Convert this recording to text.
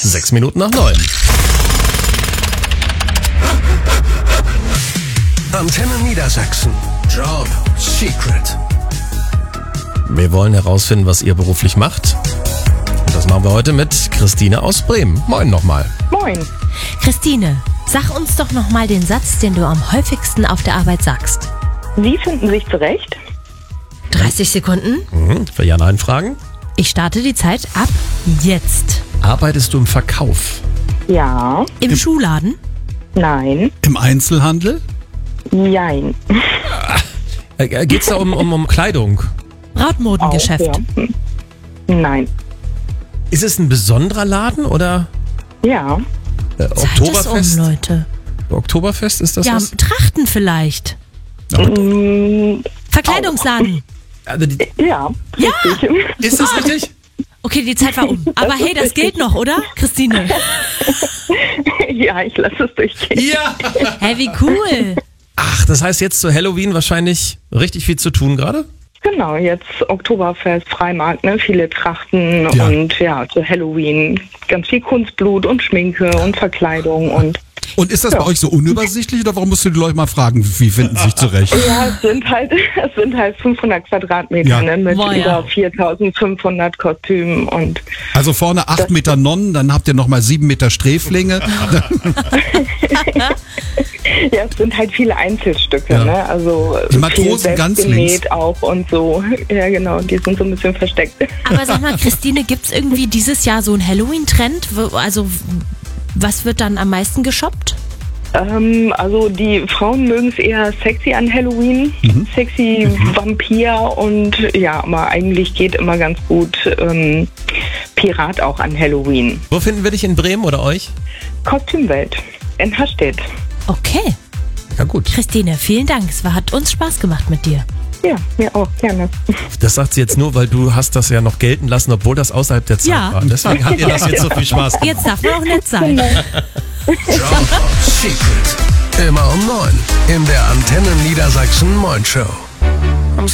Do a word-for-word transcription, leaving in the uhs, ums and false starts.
Sechs Minuten nach neun. Antenne Niedersachsen. Job Secret. Wir wollen herausfinden, was ihr beruflich macht. Und das machen wir heute mit Christine aus Bremen. Moin nochmal. Moin. Christine, sag uns doch nochmal den Satz, den du am häufigsten auf der Arbeit sagst. Sie finden sich zurecht? dreißig Sekunden. Mhm. Für Ja-Nein-Fragen. Ich starte die Zeit ab jetzt. Arbeitest du im Verkauf? Ja. Im, Im Schuhladen? Nein. Im Einzelhandel? Jein. Äh, geht's da um, um, um Kleidung? Brautmodengeschäft? Auch, ja. Nein. Ist es ein besonderer Laden oder Ja. äh, Zeit Oktoberfest? ist um, Leute. Oktoberfest ist das Ja, was? Trachten vielleicht. Mm, Verkleidungsladen. Also die, ja. Ja. Richtig. ist das richtig? Okay, die Zeit war um. Aber hey, das gilt noch, oder, Christine? Ja, ich lasse es durchgehen. Ja! Hey, wie cool. Ach, das heißt jetzt zu Halloween wahrscheinlich richtig viel zu tun gerade? Genau, jetzt Oktoberfest, Freimarkt, ne? Viele Trachten Ja. und ja, zu Halloween ganz viel Kunstblut und Schminke und Verkleidung und Und ist das Ja. bei euch so unübersichtlich oder warum musst du die Leute mal fragen, wie finden sie sich zurecht? ja, es sind halt, es sind halt fünfhundert Quadratmeter, Ja. ne? Mit Boah, ja. über viertausendfünfhundert Kostümen und Also vorne acht Meter Nonnen, dann habt ihr nochmal sieben Meter Sträflinge. ja, es sind halt viele Einzelstücke, Ja. ne? Also Die Matrosen viel ganz selbstgenäht links. auch und so. Ja, genau, die sind so ein bisschen versteckt. Aber sag mal, Christine, gibt's irgendwie dieses Jahr so einen Halloween-Trend? Wo- Also, was wird dann am meisten geshoppt? Ähm, also die Frauen mögen es eher sexy an Halloween, sexy Vampir und ja, aber eigentlich geht immer ganz gut ähm, Pirat auch an Halloween. Wo finden wir dich in Bremen oder euch? Kostümwelt in Hastedt. Okay. Ja gut. Christine, vielen Dank. Es war- hat uns Spaß gemacht mit dir. Ja, mir auch, gerne. Das sagt sie jetzt nur, weil du hast das ja noch gelten lassen, obwohl das außerhalb der Zeit Ja. war. Deswegen hat dir das jetzt so viel Spaß gemacht. Jetzt darf man auch nett sein. Job Secret. Immer um neun in der Antenne Niedersachsen Morning Show.